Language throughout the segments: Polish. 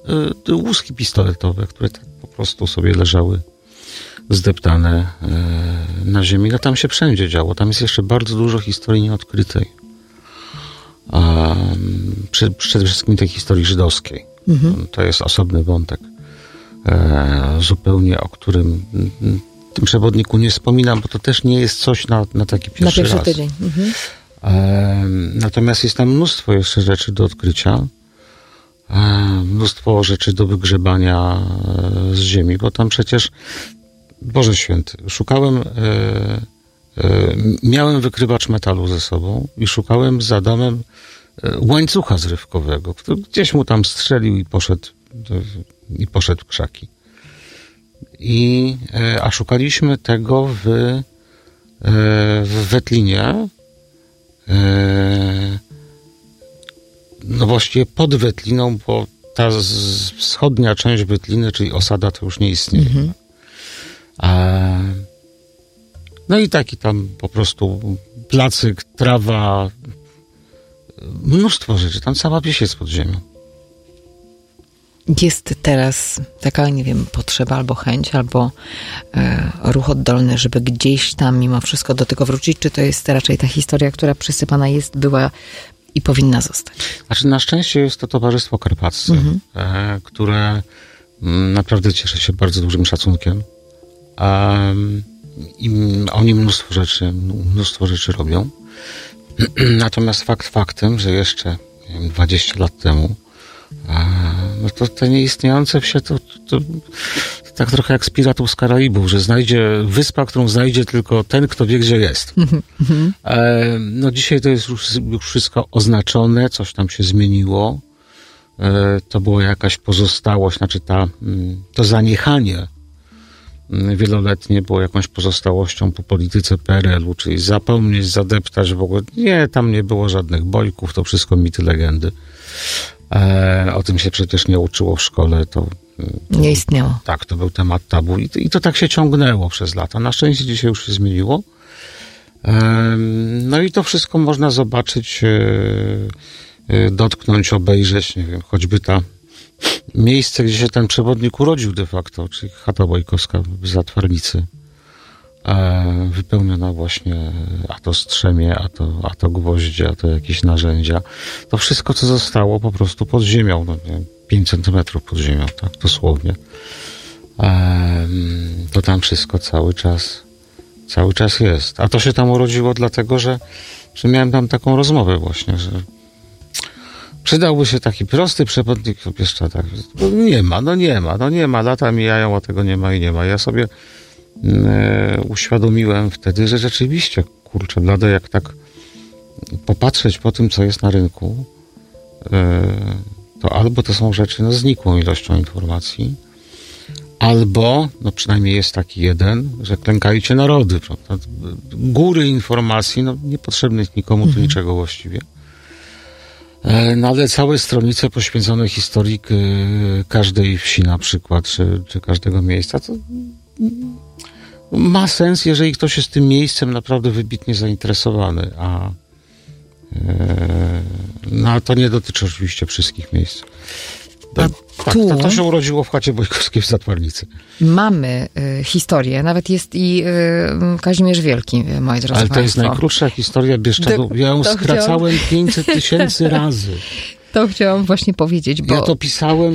łuski pistoletowe, które tak po prostu sobie leżały zdeptane na ziemi. No tam się wszędzie działo. Tam jest jeszcze bardzo dużo historii nieodkrytej. Przede wszystkim tej historii żydowskiej. To jest osobny wątek. Zupełnie, o którym w tym przewodniku nie wspominam, bo to też nie jest coś na taki pierwszy raz. tydzień. Natomiast jest tam mnóstwo jeszcze rzeczy do odkrycia. Mnóstwo rzeczy do wygrzebania z ziemi, bo tam przecież, Boże Święty, miałem wykrywacz metalu ze sobą i szukałem za domem łańcucha zrywkowego, który gdzieś mu tam strzelił i poszedł w krzaki. A szukaliśmy tego w Wetlinie, no właściwie pod Wetliną, bo ta wschodnia część Wetliny, czyli osada, to już nie istnieje. No i taki tam po prostu placyk, trawa, mnóstwo rzeczy. Tam cała wieś jest pod ziemią. Jest teraz taka, nie wiem, potrzeba albo chęć, albo ruch oddolny, żeby gdzieś tam mimo wszystko do tego wrócić? Czy to jest raczej ta historia, która przysypana jest, była i powinna zostać? Znaczy, na szczęście jest to Towarzystwo Karpackie, które naprawdę cieszy się bardzo dużym szacunkiem. I oni mnóstwo rzeczy robią. Natomiast fakt faktem, że jeszcze, nie wiem, 20 lat temu no to te nieistniejące wsie to tak trochę jak z Piratów z Karaibów, że znajdzie wyspa, którą znajdzie tylko ten, kto wie, gdzie jest. No dzisiaj to jest już wszystko oznaczone, coś tam się zmieniło. To była jakaś pozostałość, znaczy to zaniechanie wieloletnie było jakąś pozostałością po polityce PRL-u, czyli zapomnieć, zadeptać w ogóle. Nie, tam nie było żadnych bojków, to wszystko mity, legendy. O tym się przecież nie uczyło w szkole. To nie istniało. Tak, to był temat tabu. I to tak się ciągnęło przez lata. Na szczęście dzisiaj już się zmieniło. No i to wszystko można zobaczyć, dotknąć, obejrzeć. Nie wiem, choćby miejsce, gdzie się ten przewodnik urodził de facto, czyli chata Bojkowska w Zatwarnicy. Wypełniona właśnie a to strzemie, a to gwoździe, a to jakieś narzędzia. To wszystko, co zostało po prostu pod ziemią, no nie wiem, 5 centymetrów pod ziemią, tak, dosłownie. To tam wszystko cały czas jest. A to się tam urodziło dlatego, że miałem tam taką rozmowę właśnie, że przydałby się taki prosty przewodnik w Bieszczadach. Nie ma. Lata mijają, a tego nie ma i nie ma. Ja sobie uświadomiłem wtedy, że rzeczywiście, kurczę blade, jak tak popatrzeć po tym, co jest na rynku, to albo to są rzeczy z nikłą ilością informacji, albo, no przynajmniej jest taki jeden, że klękajcie narody, prawda? Góry informacji, no niepotrzebnych nikomu tu niczego właściwie. No ale całe stronice poświęcone historii każdej wsi na przykład, czy każdego miejsca, to ma sens, jeżeli ktoś jest tym miejscem naprawdę wybitnie zainteresowany, no ale to nie dotyczy oczywiście wszystkich miejsc. To się urodziło w chacie Bojkowskiej w Zatwarnicy. Mamy historię, nawet jest i Kazimierz Wielki, moi drodzy. Ale to jest najkrótsza historia Bieszczadu. Ja ją skracałem 500 000 razy. To chciałam właśnie powiedzieć, bo... Ja to pisałem,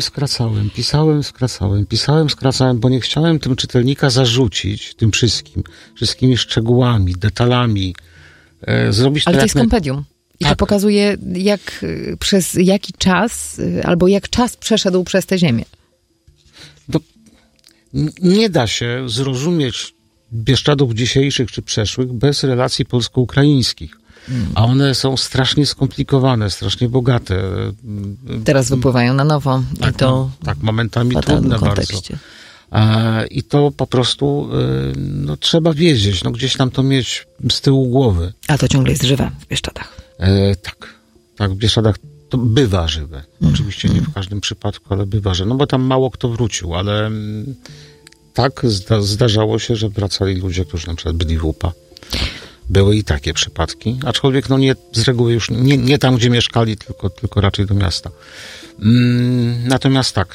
skracałem, bo nie chciałem tym czytelnika zarzucić tym wszystkimi szczegółami, detalami. Zrobić ale to jest kompendium. I tak. To pokazuje, przez jaki czas, albo jak czas przeszedł przez tę ziemię. Nie da się zrozumieć Bieszczadów dzisiejszych czy przeszłych bez relacji polsko-ukraińskich. A one są strasznie skomplikowane, strasznie bogate. Teraz wypływają na nowo. Tak, momentami trudne bardzo. I to po prostu trzeba wiedzieć, gdzieś tam to mieć z tyłu głowy. A to ciągle jest żywe w Bieszczadach. Tak, w Bieszczadach to bywa żywe. Oczywiście nie w każdym przypadku, ale bywa żywe. No bo tam mało kto wrócił, ale tak zdarzało się, że wracali ludzie, którzy na przykład byli w UPA. Były i takie przypadki, aczkolwiek nie, z reguły już nie tam, gdzie mieszkali, tylko raczej do miasta. Natomiast tak,